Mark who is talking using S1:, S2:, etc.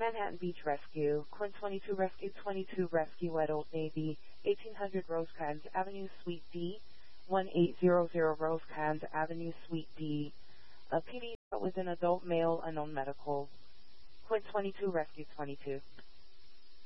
S1: Manhattan Beach Rescue, Court 22 Rescue 22 Rescue at Old Navy, 1800 Rosecrans Avenue, Suite D, 1800 Rosecrans Avenue, Suite D. PD was an adult male, unknown medical. Court 22 Rescue 22.